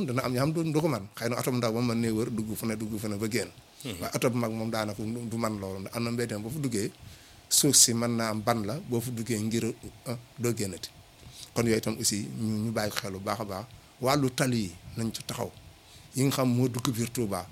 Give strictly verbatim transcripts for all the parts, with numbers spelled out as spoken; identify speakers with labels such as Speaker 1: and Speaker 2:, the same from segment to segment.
Speaker 1: moom dana am ñoo xam du ko man xëy na oto bu ndaw moom mën ne wër dugg fu ne dugg fu ne ba génn waaye oto bu mag moom daanaka du man loolu am na mbedd boo fa duggee suuf si mën naa am ban la boo fa duggee ngir doo génnati kon yooyu itam aussi ñu ñu bàyyi ko xel bu baax a baax wàllu tali yi nañ ci taxaw yi nga xam moo dugg biir Touba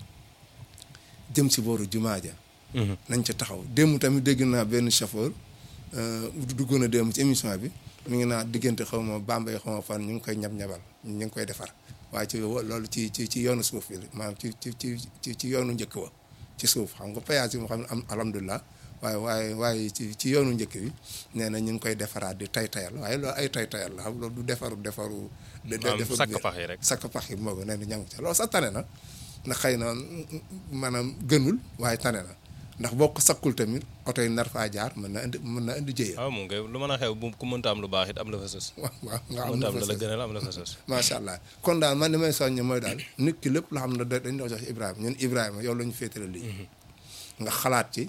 Speaker 1: jëm si booru jumaa ja nañ ci taxaw démb tamit dégg naa benn chauffeur duggoon na démb ci émission bi mu ngi naa diggante xaw ma Bambey xaw ma fan ñu ngi koy ñab-ñabal ñu ngi koy defar waaye ci loolu ci ci ci yoonu suuf bi maanaam ci ci ci ci yoonu njëkk wa ci suuf xam nga péage yi moo xam ne am alhamdulilah waaye waaye waaye ci ci yoonu njëkk bi nee na ñu ngi koy defaraat di tay tayal waaye loolu ay tay tayal la xam loolu du defaru defaru defaru
Speaker 2: sakk pax yi rek
Speaker 1: sakk pax yi moo ko nee na ñangu ca loolu sax tane na ndax xëy na maanaam gënul waaye tane na ndax boo ko sakkul tamit oto yi nar faa jaar mën na indi mën na indi jëye.
Speaker 2: waaw moom kay lu mën a xew bu ku mënta am lu baax it am la fa sës.
Speaker 1: waaw waaw nga
Speaker 2: am la fa sës la gënal am la fa sës.
Speaker 1: macha allah kon daal man li may soññ mooy daal nit ki lépp loo xam ne dañ doon jox Ibrahima ñun Ibrahima yow la ñu féetale lii. nga xalaat ci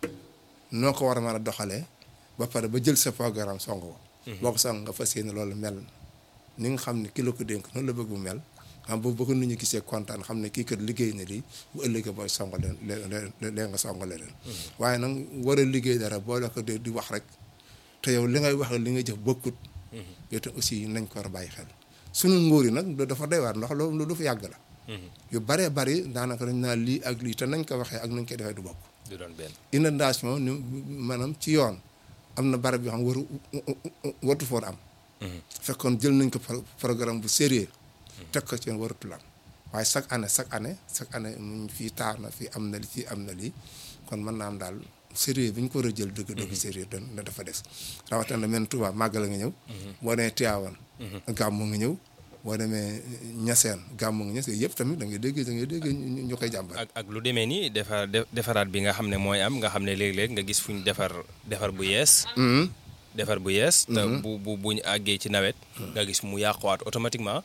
Speaker 1: noo ko war a mën a doxalee ba pare ba jël sa programme song ko. boo ko song nga fas yéene loolu mel ni nga xam ne ki la ko dénk noonu la bëgg bu mel. xam boobu boo ko nit ñi gisee kontaan xam ne kii kat liggéey na lii bu ëllëgee booy songale leen leen nga songale leen waaye nag war a liggéey dara boo la ko di di wax rek te yow li ngay wax li nga jëf bokkut yow te aussi nañ ko war a bàyyi xel sunu nguur yi nag dafa doy waar ndax loolu du fa yàgg la yu baree bari daanaka dañ naa lii ak lii te nañ ko waxee ak nañ koy defee du bokk
Speaker 2: du doon benn
Speaker 1: inondation ni maanaam ci yoon am na barab yoo xam waru wartu foon am fekkoon jël nañ ko programme bu sérieux teg ko ci waratul am waaye chaque année chaque année chaque année mu fii taar na fii am na li fii am na lii kon mën naa am daal sérieux bi ñu ko war a jël dëgg dëgg sérieux doon na dafa des rawatina mel Touba màggal nga ñëw boo nee Tivaouane gàmmu nga ñëw boo demee Niassène gàmmu nga ñes yëpp tamit da ngay dégg da ngay dégg ñu koy jàmbat
Speaker 2: ak ak lu demee nii defar defaraat bi nga xam ne mooy am nga xam ne léeg-léeg nga gis fu ñu defar defar bu yees defar bu yees te bu bu bu ñu àggee ci nawet nga gis mu yàquwaat automatiquement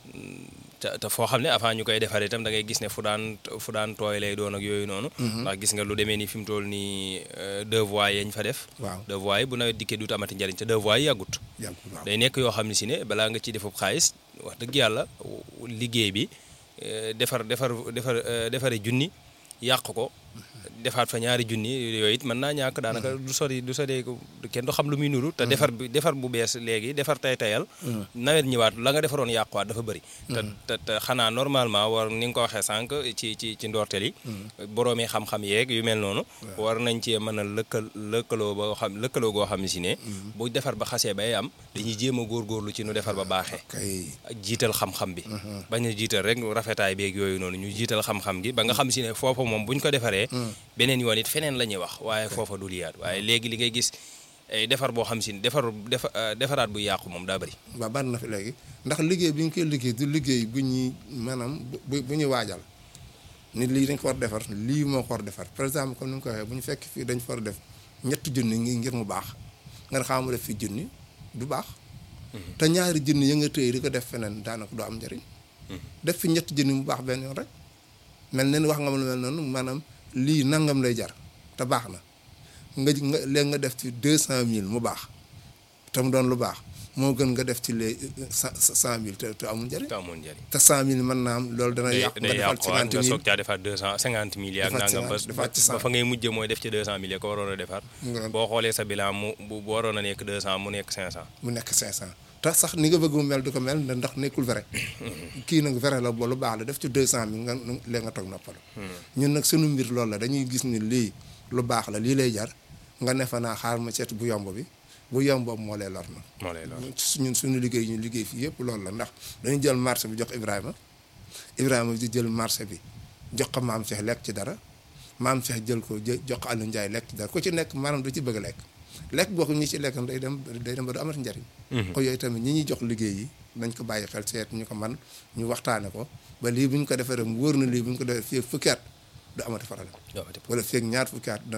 Speaker 2: te te foo xam ne avant ñu koy defar itam da ngay gis ne fu daan fu daan tooy lay doon ak yooyu noonu ndax gis nga lu demee ni fi mu toll nii deux voies yañ fa def
Speaker 1: waaw
Speaker 2: deux voies yi bu nawet dikkee duutu amati njëriñ te deux voies yi yàggut day nekk yoo xam ne si ne balaa nga ci defub xaalis wax dëgg yàlla liggéey bi defar defar defar defare junni yàq ko defaat fa ñaari junni yooyu it mën naa ñàkk daanaka du sori du sori kenn du xam lu muy nuru te defar bi defar bu bees léegi defar tay tayal nawet ñëwaat la nga defaroon yàquwaat dafa bëri te te te xanaa normalement war ni nga ko waxee sànq ci ci ci ndorteel yi boroomi xam-xam yeeg yu mel noonu war nañ cee mën a lëkkal lëkkaloo boo xam lëkkaloo goo xam ne si ne bu defar ba xasee bay am dañuy jéem a góorgóorlu ci nu defar ba baaxee jiital xam-xam bi bañ a jiital rek rafetaay beeg yooyu noonu ñu jiital xam-xam gi ba nga xam si ne foofa moom buñ ko defaree beneen yoon it feneen la ñuy wax waaye foofa du liyaat waaye léegi li ngay gis defar boo xam si ne defar defaraat bu yàqu moom daa bëri.
Speaker 1: waaw bari na fi léegi ndax liggéey bi ñu koy liggéey du liggéey bu ñuy maanaam bu bu ñuy waajal nit lii dañ ko war defar lii moo ko war defar par exemple comme ni nga ko waxee bu ñu fekk fii dañ fa war def ñetti junni ngi ngir mu baax nga xam mu def fi junni du baax. te ñaari junni ya nga tëye di ko def feneen daanaka du am njëriñ. def fi ñetti junni mu baax benn yoon rek mel ne ni wax nga ma lu mel noonu maanaam. lii nangam lay jar te baax na nga nga léegi nga def ci deux cent mille mu baax te mu doon lu baax moo gën nga def ci les cent mille te te amul njëriñ.
Speaker 2: te amul njëriñ
Speaker 1: te cent mille mën naa am loolu dana yàq nga defal cinquante mille
Speaker 2: nga soog caa defaat deux cent cinquante mille yaa nangam ba ba fa ngay mujjee mooy def ci deux cent mille ya ko waroon a defar. boo xoolee sa bilan mu bu waroon a nekk deux cent mu nekk cinq cent.
Speaker 1: mu nekk cinq cent te sax ni nga bëgg mu mel du ko mel ndax nekkul vrai kii nag vrai la lu baax la def ci deux cent mille nga léegi nga toog noppalu. ñun nag sunu mbir loolu la dañuy gis ni lii lu baax la lii lay jar nga ne fa naa xaar ma seet bu yomb bi bu yomb boobu moo lay lor nag.
Speaker 2: moo lay lor
Speaker 1: ñun suñu liggéey ñu liggéey fii yëpp loolu la ndax dañu jël marché bi jox Ibrahima Ibrahima di jël marché bi jox ko maam Cheikh lekk ci dara maam Cheikh jël ko jox ko Aliou Ndiaye lekk ci dara ku ci nekk maanaam du ci bëgg a lekk. lekk boo ko ñi ci lekk day dem day dem ba du amati njariñ ko yooyu tamit ñi ñuy jox liggéey yi nañ ko bàyyi xel seet ñu ko man ñu waxtaane ko ba lii bu ñu ko defee rek wóor na lii bu ñu ko defee fii fukki at du amati problème wala fii ñaar fukki at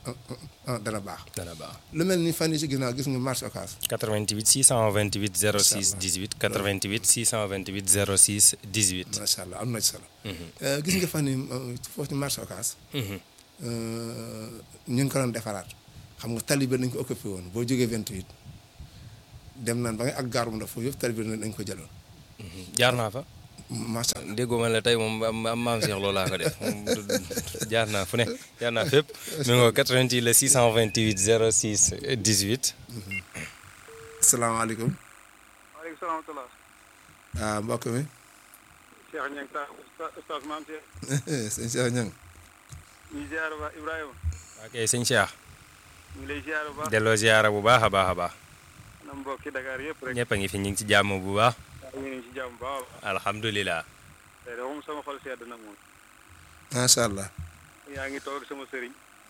Speaker 1: dana baax
Speaker 2: dana baax
Speaker 1: lu mel ni fan yi ci ginnaaw gis nga marché Ocass
Speaker 2: quatre-vingt-huit six cent vingt-huit zéro six dix-huit quatre-vingt-huit six cent vingt-huit zéro six dix-huit
Speaker 1: macha allah am na ci solo gis nga fan yi foofu ci marché Ocass ñu ngi ko doon defaraat xam nga tali bi dañ ko occupé woon boo jógee vingt-huit dem naan ba ngay ak gaarum ndax foofu yëpp tali bi dañ ko jëloon.
Speaker 2: jaar naa fa.
Speaker 1: macha allah
Speaker 2: déggoo ma la tey moom am am maam Cheikh loolu laa ko def moom jaar naa fu ne jaar naa fépp mi ngo quatre-vingt-huit le six cent vingt-huit zéro six dix-huit.
Speaker 1: asalaamaaleykum.
Speaker 3: waaleykum salaam wa rahmatulah.
Speaker 1: ah mbokk mi.
Speaker 3: Cheikh Niang ta Oustaz Maam Cheikh.
Speaker 1: sëñ Cheikh Niang.
Speaker 3: ñu ngi ziar ba Ibrahima.
Speaker 2: ok sëñ Cheikh.
Speaker 3: ñu ngi lay ziar bu baax.
Speaker 2: delloo ziara bu baax a baax a baax.
Speaker 3: na mbokki Dakar yëpp rek.
Speaker 2: ñëpp a ngi fi ñu ngi ci jàmm bu baax.
Speaker 3: waaw ñu ngi ci jàmm bu baax.
Speaker 2: alhamdulilah.
Speaker 3: tey de moom sama xol sedd na moom.
Speaker 1: macha allah.
Speaker 3: yaa ngi toog sama sëriñ.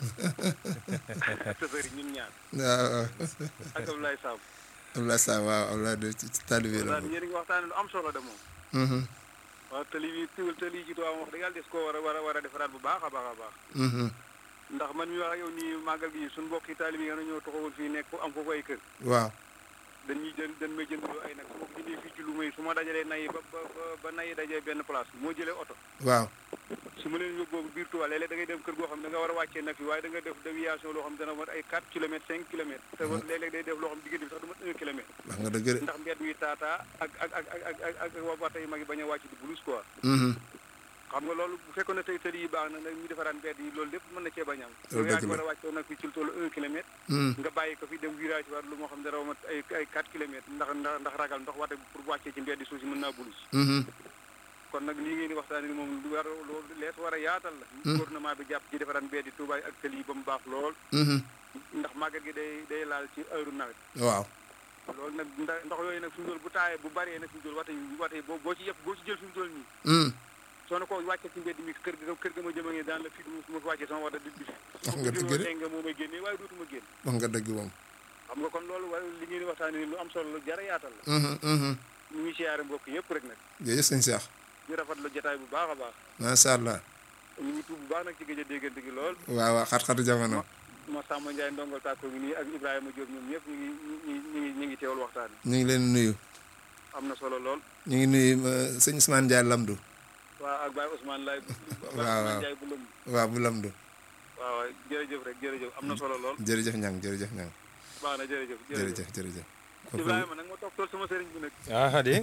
Speaker 3: sa sëriñ ñun ñaar.
Speaker 1: waaw.
Speaker 3: ak Abdoulaye Samb.
Speaker 1: Abdoulaye Samb waaw Abdoulaye de ci talibé la.
Speaker 3: daal yéen a ngi waxtaanee lu am solo de moom. waaw tali bi tiwul tali yi ci Tuubaa wax dëgg yàlla des koo war a war a war a defaraat bu baax a baax a baax. ndax man mi wax ak yow nii màggal gi suñu mbokki taalibe yi nga ñëw taxawul fii nekk am foofu ay kër.
Speaker 1: waaw.
Speaker 3: dañuy jël dañ may jëndaloo ay nag su ma ko jëndee fii ci lu may su ma dajalee nay ba ba ba nay dajee benn place moo jëlee oto.
Speaker 1: waaw.
Speaker 3: su ma leen yóbboo biir Tuubaa léeg-léeg da ngay dem kër goo xam ne da nga war a wàccee nag fi waaye da nga def déviation loo xam ne dana mat ay quatre kilomètres cinq kilomètres. te léeg-léeg day def loo xam diggante bi sax du mat un kilomètre.
Speaker 1: wax nga dëgg de.
Speaker 3: ndax mbedd mi taataa ak ak ak ak ak ak wabata yi mag yi bañ a wàcc di bulus quoi. xam nga loolu bu fekkoon ne tey tëli yi baax na nag ñu defaraat mbedd yi loolu lépp mën na cee bañ am.
Speaker 1: loolu dëgg la
Speaker 3: war a wàccoo nag fi ci lu toll un kilomètre. nga bàyyi ko fi dem virage waat lu moo xam ne dara mat ay ay quatre kilomètres ndax ndax ragal ndox wate pour wàccee ci mbedd suuf si mën naa bulus. kon nag lii ngeen di waxtaanee ni moom lu war a loolu lees war a yaatal la. gouvernement bi jàpp ci defaraat mbedd yi Touba ak tëli yi ba mu baax lool. ndax màggat gi day day laal ci heure nawet.
Speaker 1: waaw.
Speaker 3: loolu nag ndox yooyu nag suñu dool bu taayee bu bëree nag suñu dool wate yi wate yi boo boo ci yëpp boo ci jël suñu dool nii. soo na ko wàccee ci mbedd mi kër ga kër ga ma jëma ngi daan la fi du ma fi wàccee sama wata di di
Speaker 1: wax nga dëgg de
Speaker 3: nga moo may génnee waaye dootuma génn.
Speaker 1: wax nga dëgg moom.
Speaker 3: xam nga kon loolu waaye li ngeen di waxtaanee ni lu am solo lu jar a yaatal la. ñu ngi siyaare mbokk yëpp rek nag.
Speaker 1: jërëjëf sëñ Cheikh.
Speaker 3: ñu rafetlu jotaay bu baax a baax.
Speaker 1: macha allah.
Speaker 3: ñu ngi tuub bu baax nag ci gëj a déggante gi lool.
Speaker 1: waaw waaw xat-xatu jamono.
Speaker 3: ma Samba Ndiaye ndongol tàkko ngi nii ak Ibrahima Diop ñoom ñëpp ñu ngi ñu ngi ñu ngi teewal waxtaan
Speaker 1: ñu ngi leen nuyu.
Speaker 3: am na solo lool.
Speaker 1: ñu ngi nuyu sëñ Ousmane Ndiaye Lamdou.
Speaker 3: waaw ak Baye Ousmane Laye.
Speaker 1: waaw waaw
Speaker 3: Ndiaye bu Lamdou.
Speaker 1: waaw bu Lamdou.
Speaker 3: waaw jërëjëf rek jërëjëf am na solo lool.
Speaker 1: jërëjëf ñang jërëjëf ñang.
Speaker 3: baax na jërëjëf
Speaker 1: jërëjëf jërëjëf.
Speaker 3: Ibrahima nag ma toog tool sama sëriñ bi nag.
Speaker 2: ah di.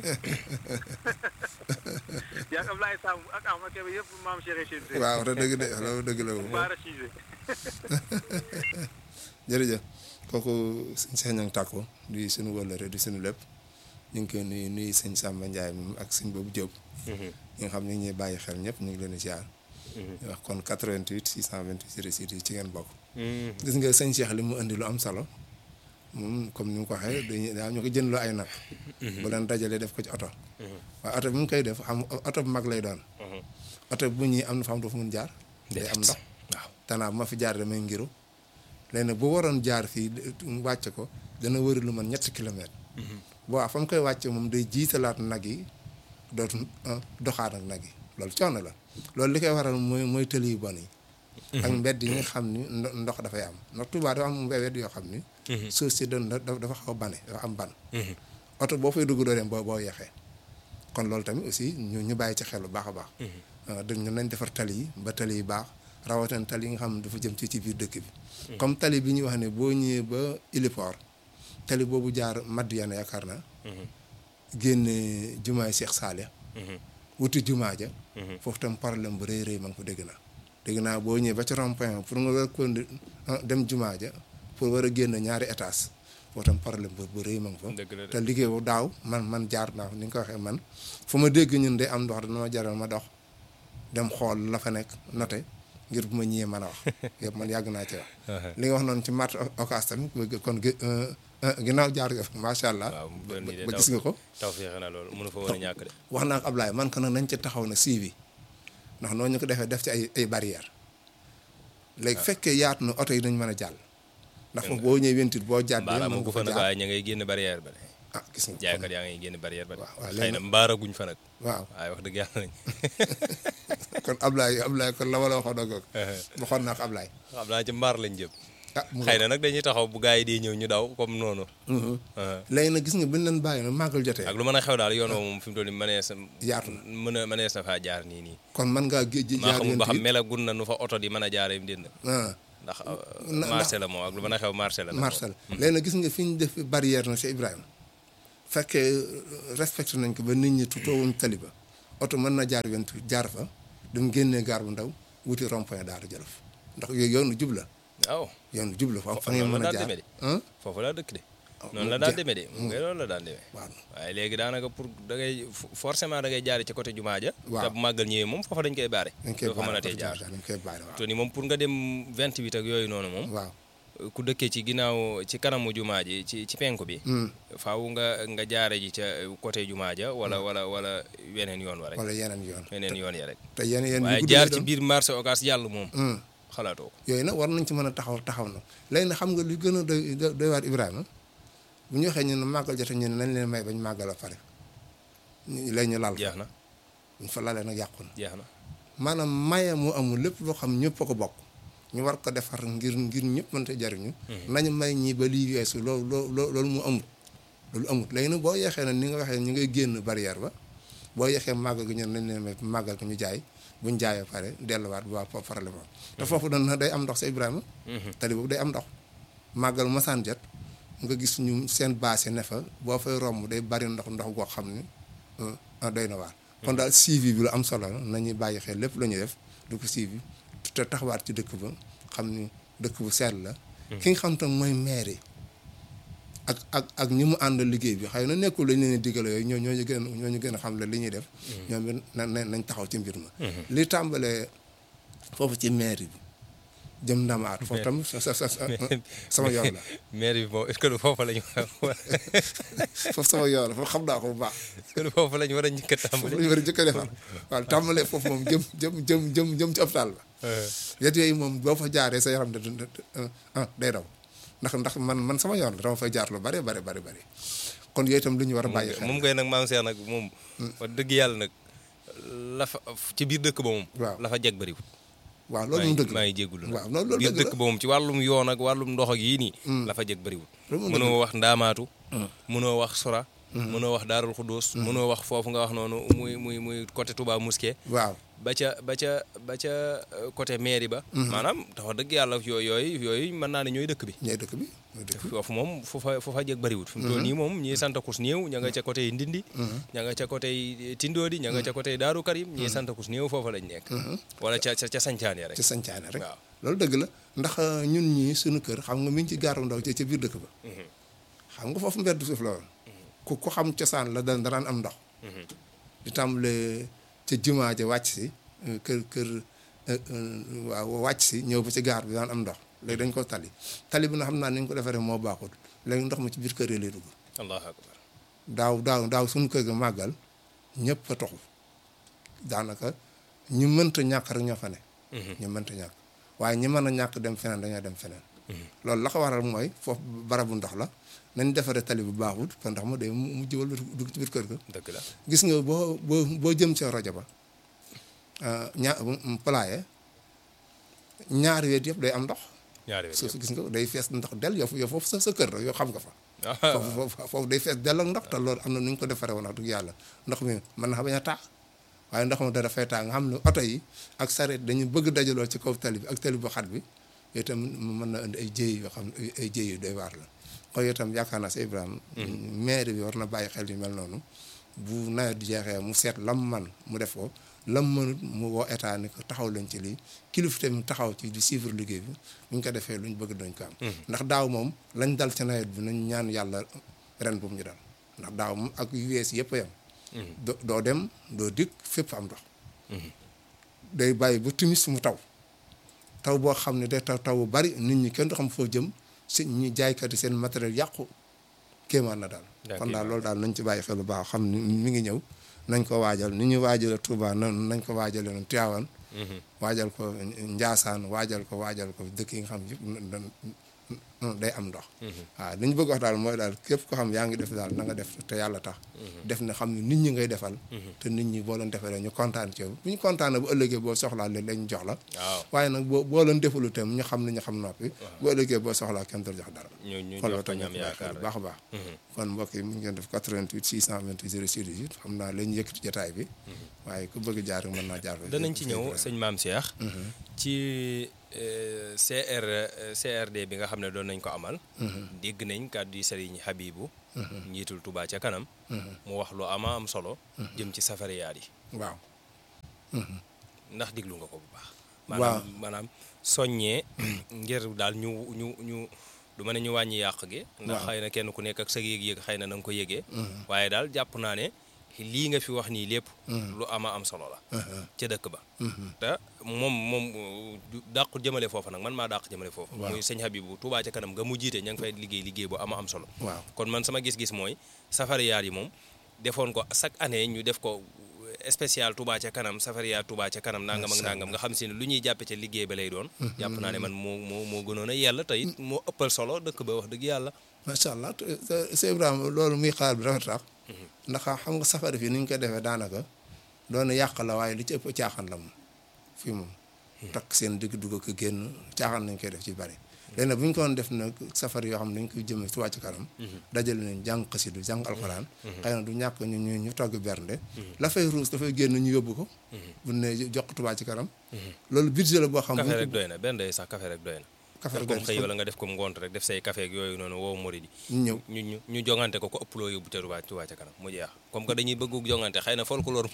Speaker 3: yaa ngi Ablaye Samb ak Ahmad Kébé yëpp maam Cheikh Cheikh.
Speaker 1: waaw te dëgg de loolu dëgg la moom.
Speaker 3: Baara Cissé.
Speaker 1: jërëjëf kooku sëñ Cheikh Niang Tàkko di suñu wëllëre di suñu lépp ñu ngi koy nuyu nuyu sëñ Samba Ndiaye moom ak sëñ boobu Diop. ñi nga xam ne ñuy bàyyi xel ñëpp ñu ngi leen di ziar. wax kon quatre-vingt-huit six cent vingt-huit zéro six yi ci ngeen bokk. gis nga sëñ Cheikh li mu indi lu am solo moom comme ni mu ko waxee dañuy daa ñu ko jëndloo ay nag. bu leen dajalee def ko ci oto. waaye oto bi mu koy def xam oto bu mag lay doon. oto bu ñuy am na fa am dafa mun jaar. day am ndox waaw tanaa bu ma fi jaar damay ngiru. léegi nag bu waroon jaar fii wàcce ko dana wëri lu man ñetti kilomètres. waaw fa mu koy wàcce moom day jiitalaat nag yi dootu doxaat ak nag yi loolu coono la loolu li koy waral mooy mooy tëli yu bon yi. ak mbedd yi nga xam ni ndox dafay am ndax Touba dafa am mbedd yoo xam ni. suuf si doon dafa xaw a bane dafa am ban. oto boo fay dugg doo dem boo boo yeexee kon loolu tamit aussi ñu ñu bàyyi ci xel bu baax a baax. dëgg ñu nañ defar tali yi ba tali yi baax rawatina tali yi nga xam ne dafa jëm ci ci biir dëkk bi. comme tali bi ñuy wax ne boo ñëwee ba Iliport tali boobu jaar Madiana yaakaar naa. génne jumaay Cheikh Salih. wuti jumaa ja. foofu tam problème bu rëy rëy ma nga ko dégg naa. dégg naa boo ñëwee ba ci rond-point pour nga war a dem jumaa ja pour war a génn ñaari étage foofu tam problème bu bu rëy ma nga fa. te liggéey bu daaw man man jaar naa ni nga ko waxee man fu ma dégg ñun de am ndox dana ma jaral ma dox dem xool la fa nekk noté ngir bu ma ñëwee mën a wax yëpp man yàgg naa ci wax. li nga wax noonu ci marché Ocass tamit kon ginnaaw jaar nga fa macha allah. ba gis nga ko.
Speaker 2: taw feexe na loolu mënu fa woon a ñàkk de.
Speaker 1: wax naa ko Ablaye man ko nag nañ ci taxaw na suivi ndax noonu ñu ko defee def ci ay ay barrières léegi fekkee yaatu na oto yi dañ mën a jàll. ndax foofu boo ñëwee wentit boo jàddee mën nga fa jaar
Speaker 2: waaye ña ngay génn barrière ba de.
Speaker 1: ah gis nga
Speaker 2: jaaykat yaa ngay génn barrière ba de.
Speaker 1: waaw
Speaker 2: xëy na mbaaraguñ fa nag.
Speaker 1: waaw
Speaker 2: waaye wax dëgg yàlla nañ.
Speaker 1: kon Ablaye Ablaye kon la ma la waxoon ak waxoon naa ko Ablaye.
Speaker 2: xam naa ci mbaar lañ jëm.
Speaker 1: ah
Speaker 2: xëy na nag dañuy taxaw bu gars yi di ñëw ñu daw comme noonu.
Speaker 1: léegi nag gis nga bu ñu leen bàyyi nag màggal jotee.
Speaker 2: ak lu mën a xew daal yoon woo moom fi mu toll nii mënees na.
Speaker 1: yaatu na
Speaker 2: mën a mënees na faa jaar nii nii.
Speaker 1: kon mën ngaa géej
Speaker 2: maa xamul ba xam melagun na nu fa oto di mën a jaaree mu dénd. ndax marché la moom ak lu mën a xew marché la.
Speaker 1: marché la léegi nag gis nga fi ñu def barrière na Cheikh Ibrahima fekkee respecté nañ ko ba nit ñi tutoowuñ tali ba oto mën na jaar vingt-huit jaar fa dem génnee gaar bu ndaw wuti rond-point Daara Jolof ndax yooyu yoonu jub la
Speaker 2: waaw
Speaker 1: yoonu jub la fa fa ngeen mën a jaar
Speaker 2: foofu laa dëkk de noonu la daan demee de mu ngay loolu la daan demee
Speaker 1: waaw
Speaker 2: waaye léegi daanaka pour da ngay forcément da ngay jaari ci côté jumaa ja
Speaker 1: waaw
Speaker 2: te bu màggal ñëwee moom foofa dañ koy baare
Speaker 1: dañ koy
Speaker 2: doo fa mën a tee jaar
Speaker 1: dañ koy baare waaw
Speaker 2: te ni moom pour nga dem vingt-huit ak yooyu noonu moom
Speaker 1: waaw
Speaker 2: ku dëkkee ci ginnaaw ci kanamu jumaa ji ci ci penku bi faaw nga nga jaare ji ca côté jumaa ja wala wala wala weneen yoon wa rek
Speaker 1: wala yeneen yoon
Speaker 2: weneen yoon ya rek
Speaker 1: te yeneen yeneen
Speaker 2: waaye jaar ci biir marché Ocass jàll moom xalaatoo ko
Speaker 1: yooyu nag war nañ ci mën a taxaw taxaw na léegi nag xam nga lu gën a doy doy waar Ibrahima bu ñu waxee ñu ne màggal jote ñu ne nañ leen may bañ màggal a pare léegi ñu laal
Speaker 2: jeex na
Speaker 1: buñ fa lalee nag yàqu na
Speaker 2: jeex na
Speaker 1: maanaam maye mu amul lépp loo xam ñëpp a ko bokk ñu war ko defar ngir ngir ñëpp mënta jariñu nañu may ñi ba lii weesu loolu loolu loolu mu amul loolu amul léegi nag boo yeexee nag ni nga waxee ñu ngay génn barrière ba boo yeexee màggal gi ñun nañ leen may màggal ko ñu jaay buñ jaayee pare delluwaat bu waa foofu farale moom te foofu dana day am ndox sa Ibrahima tali boobu day am ndox màggal masaan jot nga gis ñu seen baase ne fa boo fay romb day bari ndox ndox goo xam ne doy na waar kon daal suivi bi lu am solo la nañuy bàyyi xel lépp la ñuy def du ko suivi te taxawaat ci dëkk ba xam ni dëkk bu sell la ki nga xam tam mooy maire yi ak ak ak ñi mu àndal liggéey bi xëy na nekkul lañ leen digale yooyu ñoo ñooñu gën ñooñu gën a xam la li ñuy def ñoom it na nañ taxaw ci mbir ma li tàmbalee foofu ci maire bi jëm ndamaat foofu tam sa sa sa sama yoon la
Speaker 2: maire bi moom est-ce que foofu la ñu
Speaker 1: foofu sama yoon la foofu xam naa ko bu baax
Speaker 2: est-ce que foofu la ñu war a njëkk a tàmbale
Speaker 1: foofu la ñu war a njëkk a defar waaw tàmbalee foofu moom jëm jëm jëm jëm jëm ci hôpital ba yet yooyu moom boo fa jaaree sa yaram da ah day daw ndax ndax man man sama yoon la dama fay jaar lu bare bare bare bare kon yooyu itam lu ñu war a bàyyi xel
Speaker 2: moom koy nag maam Cheikh nag moom wax dëgg yàlla nag la fa ci biir dëkk ba moom
Speaker 1: waaw
Speaker 2: la fa jeg bëriwul
Speaker 1: waaw loolu moom dëgg
Speaker 2: maa ngi jéggulu
Speaker 1: waaw loolu
Speaker 2: biir dëkk ba moom ci wàllum yoon ak wàllum ndox ak yii nii la fa jeg bëriwul mënoo wax ndaamaatu mënoo wax sora mënoo wax daarul xudóos mënoo wax foofu nga wax noonu muy muy muy côté Touba Mosquée
Speaker 1: waaw
Speaker 2: ba ca ba ca ba ca côté mairie ba maanaam tax dëgg yàlla yooyu yooyu yooyu mën naa ne ñooy dëkk bi
Speaker 1: ñooy dëkk bi ñooy dëkk bi
Speaker 2: foofu moom foofa foofa jeg bëriwul fi mu toll nii moom ñii santakus néew ña nga ca côté Ndindi ña nga ca côté Tindoodi ña nga ca côté Daaru Karim ñii santakus néew foofa lañ nekk wala ca ca sancaan ya rek
Speaker 1: ca sancaan rek
Speaker 2: waaw
Speaker 1: loolu dëgg la ndax ñun ñii suñu kër xam nga mi ngi ci gaaru ndaw ci ca biir dëkk ba xam nga foofu mbedd suuf la woon ku ku xam cosaan la da daraan am ndox di tàmbale ca jumaa ja wàcc si kër kër waaw wàcc si ñëw ba ci gaar bi daan am ndox léegi dañ ko tali tali bi na xam naa ni ñu ko defaree moo baaxul léegi ndox mi ci biir kër yi lay dugg
Speaker 2: allahu akbar
Speaker 1: daaw daaw daaw suñu kër ga màggal ñëpp a toxu daanaka ñu mënta ñàkk rek ñoo fa ne ñu mënta ñàkk waaye ñi mën a ñàkk dem feneen dañoo dem feneen loolu la ko waral mooy foofu barabu ndox la nañ defaree tali bu baaxul fa ndox ma day mu jiwal dugg ci biir kër ga
Speaker 2: dëgg la
Speaker 1: gis nga boo boo boo jëm ca rajo ba ña palaaye ñaari weet yëpp day am ndox
Speaker 2: ñaari weet
Speaker 1: su gis nga day fees ndox del yow yow foofu sa sa kër la yow xam nga fa foofu foofu day fees del ak ndox te loolu am na nu ñu ko defaree woon wax dëgg yàlla ndox mi mën na bañ a taa waaye ndox ma dara fay taa nga xam ne oto yi ak sareet dañu bëgg dajaloo ci kaw tali bi ak tali bu xat bi yooyu itam mën na indi ay jéey yoo xam ne ay jéey yu doy waar la kon itam yaakaar naa si Ibrahima maire bi war na bàyyi xel yu mel noonu bu nawet di jeexee mu seet lam man mu def ko lam mënut mu woo état ni ko taxaw lañ ci lii kilifa tamit taxaw ci di suivre liggéey bi bu ñu ko defee luñ bëgg dañ ko am ndax daaw moom lañ dal ci nawet bi nañ ñaan yàlla ren bu mu ñu dal ndax daaw moom ak yu wees yëpp a yem doo dem doo dikk fépp am ndox day bàyyi ba timis mu taw taw boo xam ne day taw taw bu bari nit ñi kenn du xam foo jëm si ñi jaaykat yi seen matériel yàqu kéemaan na daal kon daal loolu daal nañ ci bàyyi xel bu baax xam ni mi ngi ñëw nañ ko waajal ni ñu waajale Touba nañ ko waajale noonu Tivaouane waajal ko Ndiassane waajal ko waajal ko dëkk yi nga xam yëpp day am ndox waaw li ñu bëgg wax daal mooy daal képp ko xam yaa ngi def daal na nga def te yàlla tax def na xam ne nit ñi ngay defal te nit ñi boo leen defee ñu kontaan ci yow bu ñu kontaan bu ëllëgee boo soxlaa leen lañ jox la waaye nag boo boo leen defalu tam ñu xam ne ñu xam noppi bu ëllëgee boo soxlaa kenn dul jox dara kon loolu tam ñu yaakaar baax a baax kon mbokk yi mu ngeen def quatre-vingt-huit six cent vingt-huit zéro six dix-huit xam naa lañu yëkkati jotaay bi waaye ku bëgg jaar mën naa jaar
Speaker 2: danañ ci ñëw sëñ Maam Cheikh ci C R C R D bi nga xam ne doon nañ ko amal dégg nañ kàddu yi Serigne Habibou njiitul Touba ca kanam mu wax lu ama am solo jëm ci safariyaat yi
Speaker 1: waaw.
Speaker 2: ndax diglu nga ko bu baax.
Speaker 1: waaw
Speaker 2: maanaam maanaam soññee ngir daal ñu ñu ñu du ma ne ñu wàññi yàq gi. ndax xëy na kenn ku nekk ak sa yëg-yëg xëy na na nga ko yëgee. waaye daal jàpp naa ne lii nga fi wax nii lépp. lu ama am solo la. ca dëkk ba. te moom moom dàqu jëmale foofa nag man maa dàq jëmale foofa. muy sëñ Habibou Touba ca kanam nga mu jiite ña ngi fay liggéey liggéey bu ama am solo.
Speaker 1: waaw
Speaker 2: kon man sama gis-gis mooy safariyaat yi moom defoon ko chaque année ñu def ko. spécial Touba ca kanam safariya Touba ca kanam nangam ak nangam nga xam si ne lu ñuy jàppe ca liggéey ba lay doon jàpp naa ne man moo moo moo gënoon a yàlla te it moo ëppal solo dëkk ba wax dëgg yàlla
Speaker 1: macha allah sëñ Ibrahima loolu muy xalaat bi dafa tax ndax xam nga safari fii ni ñu koy defee daanaka doon yàq la waaye li ci ëpp caaxaan la moom fii moom takk seen digg dugg ko génn caaxaan nañ koy def ci bari léegi nag bu ñu ko doon def nag safar yoo xam ne dañ koy jëmee Touba ca kanam dajale nañ jàng xasidu jàng alxuraan xëy na du ñàkk ñu ñu ñu togg bernde la fay ruus dafay génn ñu yóbbu ko bu ne jox Touba ca kanam loolu budget la boo xam
Speaker 2: café rek doy na benn day sax café rek doy na
Speaker 1: café rek
Speaker 2: comme xëy wala nga def comme ngont rek def say café ak yooyu noonu woowu murid yi
Speaker 1: ñu ñëw
Speaker 2: ñu ñu ñu jongante ko ko ëpp loo yóbbu ca Touba Touba ca kanam mu jeex comme que dañuy bëgg jongante xëy na folklore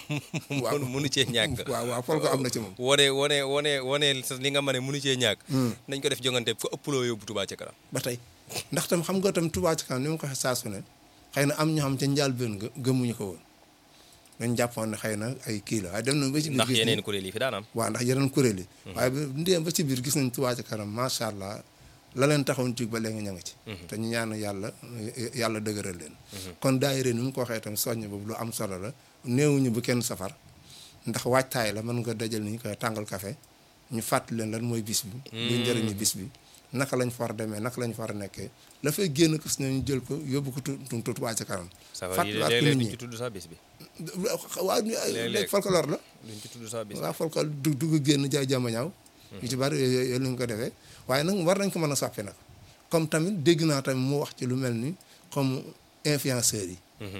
Speaker 2: mënu cee ñàkk
Speaker 1: waaw waaw folklore am na ci moom
Speaker 2: wone wone wone wone li nga mën a mënu cee ñàkk nañ ko def jongante fa ëpp loo yóbbu Touba ca kanam
Speaker 1: ba tey ndax tam xam nga tam Touba ca kanam ni ma ko waxee saa su ne xëy na am ñoo xam ca njëlbéen nga gëmuñu ko woon dañ jàppoon ne xëy na ay kii la waaye dem nañ ba ci biir
Speaker 2: ndax yeneen kuréel yi fi daan am
Speaker 1: waaw ndax yeneen kuréel yi waaye ba ndéem ba ci biir gis nañ Touba ca kanam macha allah la leen taxoon ci ba léegi ña nga ci te ñu ñaan yàlla yàlla dëgëral leen kon daayira ni mu ko waxee tam soññ boobu lu am solo la néewuñu bu kenn safar ndax waajtaay la mën nga dajal ni ñu koy tàngal café ñu fàttali leen lan mooy bis bi lu njëriñu bis bi naka lañ fa war a demee naka lañ fa war a nekkee la fay génn ko si ne ñu jël ko yóbbu ko tu Touba ca kanam
Speaker 2: safar yi léeg-léeg duñ ci tudd sax bis bi
Speaker 1: waaw léegi folklore la
Speaker 2: duñ ci tudd sax bis
Speaker 1: waaw folklore du dugg génn jaay jàmm ñaaw yu ci bari yooyu lañ ko defee waaye nag war nañ ko mën a soppi nag comme tamit dégg naa tamit mu wax ci lu mel ni comme influenceurs yi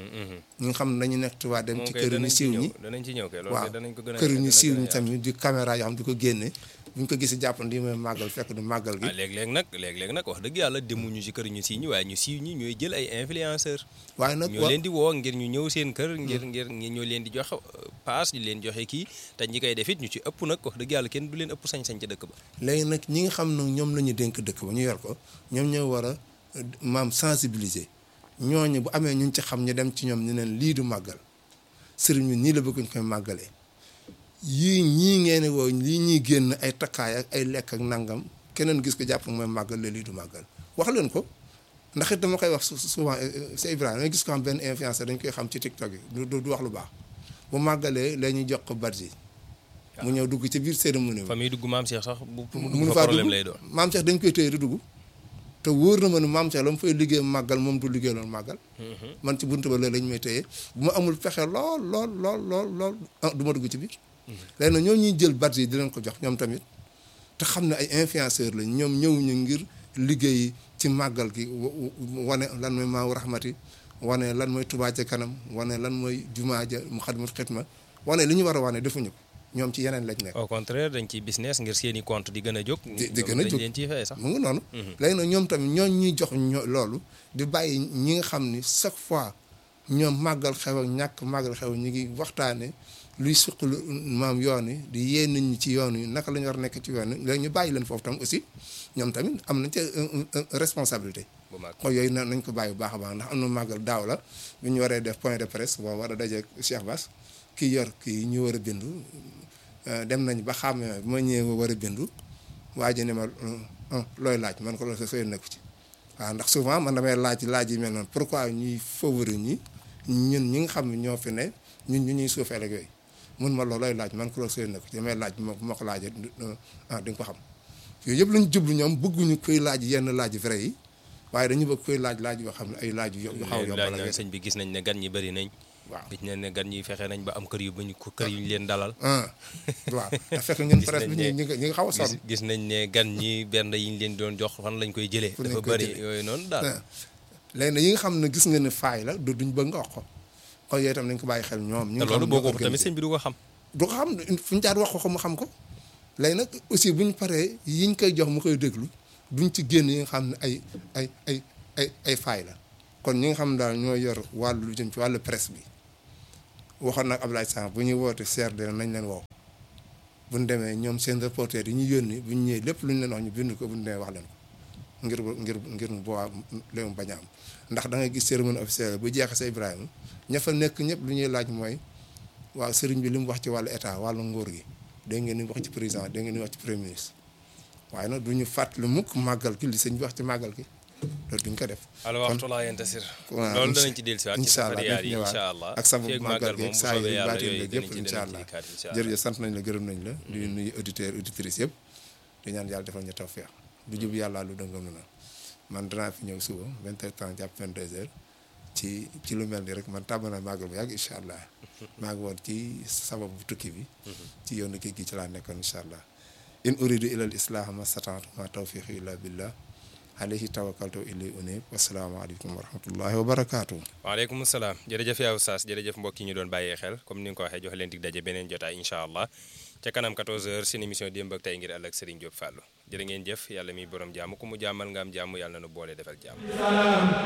Speaker 1: ñi nga xam ne dañu nekk Touba dem ci kër ñu siiw ñi
Speaker 2: danañ ci ñëw kay loolu
Speaker 1: waaw
Speaker 2: danañ ko gën a
Speaker 1: kër ñu siiw ñi tamit di caméra yoo xam di ko génne bu ñu ko gisee jàpp na di mooy màggal fekk du màggal gi
Speaker 2: ah léeg-léeg nag léeg-léeg nag wax dëgg yàlla demuñu ci kër ñu siiw ñi waaye ñu siiw ñi ñooy jël ay influenceurs
Speaker 1: waaye nag
Speaker 2: ñoo leen di woo ngir ñu ñëw seen kër ngir ngir ñoo leen di joxe paas ñu leen joxe kii te ñi koy def it ñu ci ëpp nag wax dëgg yàlla kenn du leen ëpp sañ-sañ ca dëkk ba
Speaker 1: léegi nag ñi nga xam ne ñoom la ñu dénk dëkk ba ñu yor ko ñoom ñoo war a maam sensibiliser ñooñu bu amee ñu ci xam ñu dem ci ñoom ñu leen lii du màggal sëriñ bi nii la bëgg ñu koy màggalee yii ñii ngeen woo lii ñuy génn ay takkaay ak ay lekk ak nangam keneen gis ko jàpp mooy màggal la lii du màggal wax leen ko ndax it dama koy wax souvent c'est Ibrahima gis ko xam benn influenceur dañ koy xam ci TikTok yi du du wax lu baax bu màggalee la ñuy jox ko badge mu ñëw dugg ci biir cérémonie bi.
Speaker 2: fa muy dugg maam Cheikh sax bu
Speaker 1: mun
Speaker 2: fa problème lay doon
Speaker 1: maam Cheikh dañ koy téye di dugg te wóor na ma ne maam Cheikh la mu fay liggéey màggal moom du liggéey loolu màggal. man ci buntu ba loolu lañ may téye bu ma amul pexe lool lool lool lool lool ah du ma dugg ci biir. léegi nag ñoo ñuy jël badge yi di leen ko jox ñoom tamit te xam ne ay influenceurs lañ ñoom ñëwuñu ngir liggéey ci màggal gi wane lan mooy Maawu Rahmati wane lan mooy Touba ca kanam wane lan mooy jumaa ja Muxaddamatul Xidma wane li ñu war a wane defuñu ko ñoom ci yeneen lañ nekk.
Speaker 2: au contraire dañ ciy business ngir seeni compte di gën a jóg.
Speaker 1: di di gën a jóg
Speaker 2: dañ leen ciy fay sax.
Speaker 1: mu ngi noonu. léegi nag ñoom tamit ñooñ ñuy jox ñoo loolu di bàyyi ñi nga xam ni chaque fois ñoom màggal xew ak ñàkk màggal xew ñu ngi waxtaane luy suqalu maam yoon yi di yee nit ñi ci yoon yi naka la ñu war a nekk ci yoon yi léegi ñu bàyyi leen foofu tam aussi ñoom tamit am nañ ca responsabilité.
Speaker 2: bu mag
Speaker 1: xool yooyu na nañ ko bàyyi bu baax a baax ndax am na màggal daaw la bu ñu waree def point de presse boo war a dajeeg Cheikh Bass kii yor kii ñu war a bindu dem nañ ba xam ne ma ñëwee war a bindu waa ji ne ma looy laaj man ko loolu sa sooy nekku ci waaw ndax souvent man damay laaj laaj yi mel noonu pourquoi ñuy favori ñi ñun ñi nga xam ne ñoo fi ne ñun ñu ñuy suufee rek yooyu mun ma loolooy laaj man ko loolu sooy nekku ci damay laaj bu ma ko laajee ah di nga ko xam yooyu yëpp lañ jublu ñoom bëgguñu koy laaj yenn laaj vrai yi waaye dañu bëgg koy laaj laaj yoo xam ne ay laaj yu xaw a yombal
Speaker 2: laaj sëñ bi gis nañ ne gan ñi bëri nañ.
Speaker 1: waaw
Speaker 2: gis nañ ne gan ñi fexe nañ ba am kër yu bañ ko kër yu ñu leen dalal.
Speaker 1: waaw te fekk ñun presse bi ñu ngi ñu ngi xaw a sonn.
Speaker 2: gis nañ ne gan ñi benn yi ñu leen doon jox fan lañ koy jëlee. dafa bëri yooyu noonu daal.
Speaker 1: léegi nag yi nga xam ne gis nga ne faay la du duñ bëgg nga wax ko kon yooyu itam nañ ko bàyyi xel ñoom. ñu
Speaker 2: te loolu boo ko tamit sëñ bi du ko xam.
Speaker 1: du ko xam fu ñu jaar wax ko mu xam ko léegi nag aussi bu ñu paree yiñ koy jox mu koy déglu duñ ci génn yi nga xam ne ay ay ay ay ay faay la kon ñi nga xam daal ñoo yor wàllu lu jëm ci wàllu presse bi waxoon nag Ablaye Samb bu ñuy woote C R D nañ leen woo bu ñu demee ñoom seen reporter yi ñu yónni bu ñu ñëwee lépp lu ñu leen wax ñu bind ko bu ñu demee wax leen ko ngir ngir ngir mu boobaa léegi mu bañ a am ndax da ngay gis cérémonie officielle bu jeexee sa Ibrahima ña fa nekk ñëpp lu ñuy laaj mooy waaw sëriñ bi li mu wax ci wàllu état wàllu nguur gi dégg ngeen ni mu wax ci président dégg ngeen ni mu wax ci premier ministre waaye nag du ñu fàttali mukk màggal ki li sëñ bi wax ci màggal ki loolu duñ ko def.
Speaker 2: al waxtu laa yantasir. loolu danañ ci dellusiwaat ci safariyaat yi incha allah
Speaker 1: ak sababu màggal gi saa yi baatin la yëpp incha allah jërëjëf sant nañ la gërëm nañ la di nuyu auditeurs auditrices yëpp di ñaan yàlla defal ñu tawfeex du jub yàlla lu dëngam lu na man danaa fi ñëw suba vingt heures trente jàpp vingt-deux heures ci ci lu mel ni rek man tàmm na màggal bu yàgg incha allah maa ngi woon ci sababu tukki bi ci yoonu kii gi ci laa nekkoon incha allah in uridu ilal islaha ma stata'tu ma tawfiqi illa billah alayhi tawakkaltu ilay unib wasalaamaaleykum wa rahmatullahi wa barakaatu.
Speaker 2: waaleykum salaam jërëjëf yaa Oustaz jërëjëf mbokk yi ñu doon bàyyee xel comme ni nga ko waxee joxe leen dig daje beneen jotaay incha allah ca kanam quatorze heures seen émission démb ak tey ngir ëllëg Serigne Diop Fallou jërë ngeen jëf yàlla mi borom jàmm ku mu jàmmal nga am jàmm yàlla na nu boole defal jàmm.